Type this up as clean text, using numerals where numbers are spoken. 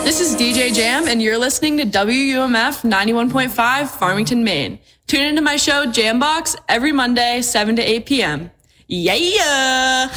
This is DJ Jam, and you're listening to WUMF 91.5 Farmington, Maine. Tune into my show, Jambox, every Monday, 7 to 8 p.m. Yeah!